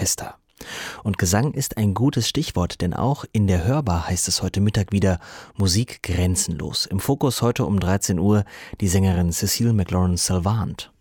Orchester. Und Gesang ist ein gutes Stichwort, denn auch in der Hörbar heißt es heute Mittag wieder Musik grenzenlos. Im Fokus heute um 13 Uhr die Sängerin Cécile McLaurin-Salvant.